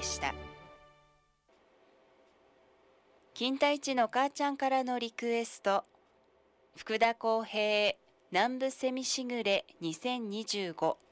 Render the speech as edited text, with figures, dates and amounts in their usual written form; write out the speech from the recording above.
した。金田一の母ちゃんからのリクエスト、福田康平南部セミしぐれ2025。